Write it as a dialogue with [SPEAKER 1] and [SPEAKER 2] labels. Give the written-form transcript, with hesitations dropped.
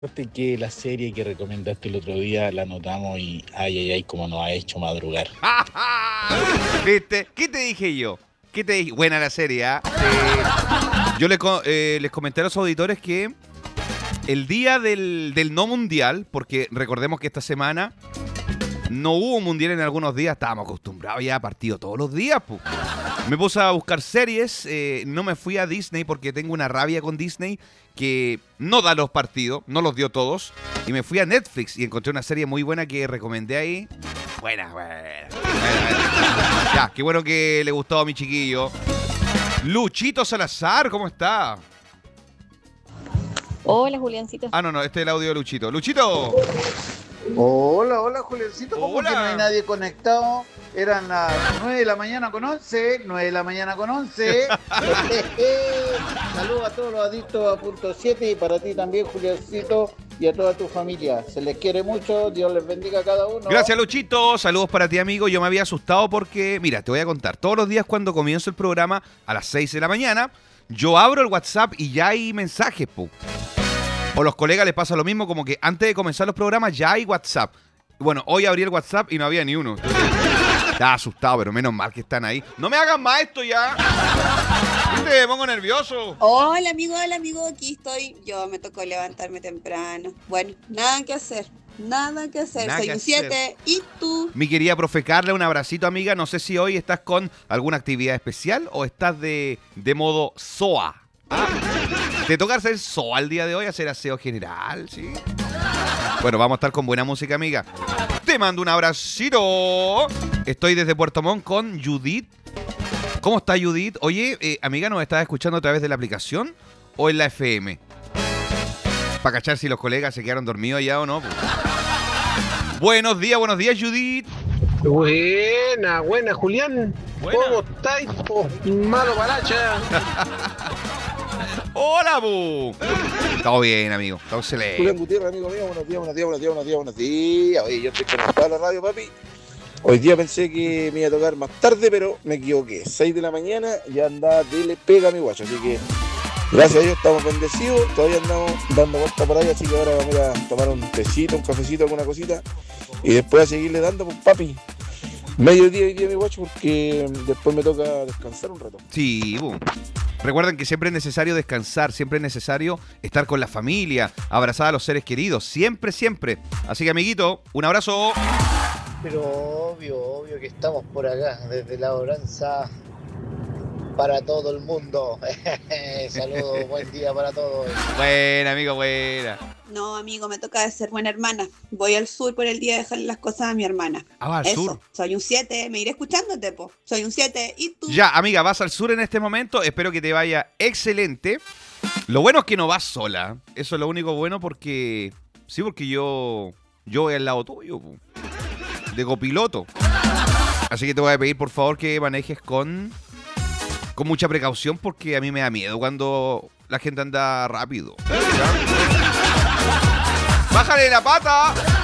[SPEAKER 1] Aparte que la serie que recomendaste el otro día la notamos y ay, como nos ha hecho madrugar.
[SPEAKER 2] ¿Viste? ¿Qué te dije yo? ¿Qué te dije? Buena la serie, ¿ah? Yo les comenté a los auditores que el día del no mundial, porque recordemos que esta semana no hubo mundial en algunos días, estábamos acostumbrados ya a partido todos los días, pues. Me puse a buscar series, no me fui a Disney porque tengo una rabia con Disney que no da los partidos, no los dio todos, y me fui a Netflix y encontré una serie muy buena que recomendé ahí. Buena. Ya, qué bueno que le gustó a mi chiquillo. Luchito Salazar, ¿cómo está?
[SPEAKER 3] Hola, Juliancito.
[SPEAKER 2] Ah, no, este es el audio de Luchito. ¡Luchito!
[SPEAKER 4] Hola, Juliancito. ¿Cómo
[SPEAKER 2] Hola.
[SPEAKER 4] que no hay nadie conectado? Eran las 9 de la mañana con 11. 9 de la mañana con 11. Saludos a todos los adictos a punto 7 y para ti también, Juliancito, y a toda tu familia. Se les quiere mucho. Dios les bendiga a cada uno.
[SPEAKER 2] Gracias, Luchito. Saludos para ti, amigo. Yo me había asustado porque, mira, te voy a contar. Todos los días cuando comienzo el programa a las 6 de la mañana, yo abro el WhatsApp y ya hay mensajes, po. O los colegas les pasa lo mismo, como que antes de comenzar los programas ya hay WhatsApp. Bueno, hoy abrí el WhatsApp y no había ni uno. Estaba asustado, pero menos mal que están ahí. ¡No me hagan más esto ya! Me pongo nervioso.
[SPEAKER 3] Hola, amigo, aquí estoy. Yo me tocó levantarme temprano. Bueno, nada que hacer.
[SPEAKER 2] Nada
[SPEAKER 3] Soy
[SPEAKER 2] que
[SPEAKER 3] un
[SPEAKER 2] hacer.
[SPEAKER 3] 7. ¿Y tú?
[SPEAKER 2] Mi querida profe Carla, un abracito, amiga. No sé si hoy estás con alguna actividad especial o estás de modo SOA. ¿Te toca hacer SOA el día de hoy? ¿Hacer aseo general? ¿Sí? Bueno, vamos a estar con buena música, amiga. Te mando un abracito. Estoy desde Puerto Montt con Judith. ¿Cómo está Judith? Oye, amiga, ¿nos estás escuchando a través de la aplicación o en la FM? Para cachar si los colegas se quedaron dormidos allá o no. Buenos días, Judith.
[SPEAKER 5] Buena, Julián.
[SPEAKER 2] Buena.
[SPEAKER 5] ¿Cómo estáis? Malo paracha.
[SPEAKER 2] Hola, bu. Todo bien, amigo. Todo excelente.
[SPEAKER 6] Julián Gutiérrez, amigo mío, buenos días. Oye, yo estoy conectado a la radio, papi. Hoy día pensé que me iba a tocar más tarde, pero me equivoqué. 6 de la mañana ya andaba dile pega a mi guacho, así que gracias a Dios estamos bendecidos. Todavía andamos dando vueltas por ahí, así que ahora vamos a ir a tomar un tecito, un cafecito, alguna cosita. Y después a seguirle dando, pues papi. Mediodía hoy día mi guacho, porque después me toca descansar un rato.
[SPEAKER 2] Sí, bu. Recuerden que siempre es necesario descansar, siempre es necesario estar con la familia, abrazar a los seres queridos, siempre. Así que, amiguito, un abrazo.
[SPEAKER 7] Pero obvio que estamos por acá, desde la oranza para todo el mundo. Saludos, buen día para todos.
[SPEAKER 2] Buena, amigo, buena.
[SPEAKER 3] No, amigo, me toca de ser buena hermana. Voy al sur por el día de dejarle las cosas a mi hermana.
[SPEAKER 2] Ah, va al sur.
[SPEAKER 3] Soy un 7. Me iré escuchándote, po. Soy un 7. ¿Y tú?
[SPEAKER 2] Ya, amiga, vas al sur en este momento. Espero que te vaya excelente. Lo bueno es que no vas sola. Eso es lo único bueno porque... Sí, porque yo voy al lado tuyo, pu. De copiloto. Así que te voy a pedir, por favor, que manejes con mucha precaución porque a mí me da miedo cuando la gente anda rápido. ¿Ya? ¡Bájale la pata!